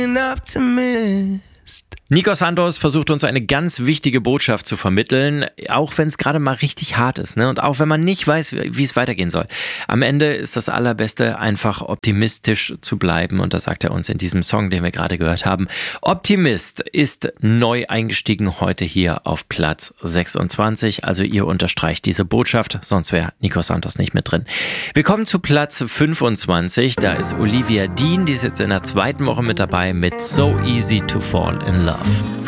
Nico Santos versucht uns eine ganz wichtige Botschaft zu vermitteln, auch wenn es gerade mal richtig hart ist, ne? Und auch wenn man nicht weiß, wie es weitergehen soll. Am Ende ist das Allerbeste, einfach optimistisch zu bleiben, und das sagt er uns in diesem Song, den wir gerade gehört haben. Optimist ist neu eingestiegen heute hier auf Platz 26, also ihr unterstreicht diese Botschaft, sonst wäre Nico Santos nicht mit drin. Wir kommen zu Platz 25, da ist Olivia Dean, die ist jetzt in der zweiten Woche mit dabei mit So Easy to Fall in Love.